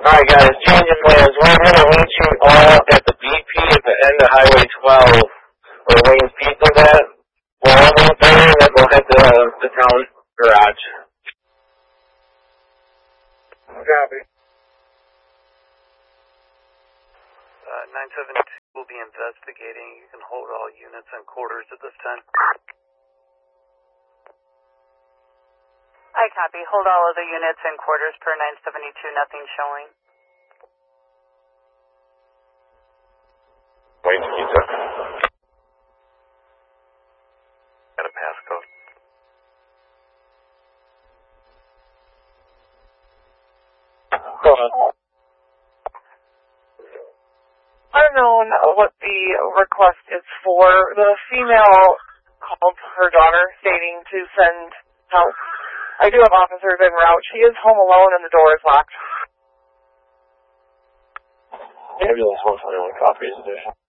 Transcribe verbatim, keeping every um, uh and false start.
Alright guys, changing plans. We're going to meet you all at the B P at the end of Highway twelve, where Wayne's Pizza's at. We'll all meet there, and then we'll head to uh, the town garage. Copy. Uh, nine seven two will be investigating. You can hold all units and quarters at this time. I copy. Hold all other units and quarters per nine seventy-two. Nothing showing. Wayne's Pizza. Got a passcode. Go on. I don't know what the request is for. The female called her daughter stating to send help. I do have officers en route. She is home alone and the door is locked. Ambulance one twenty-one copies edition.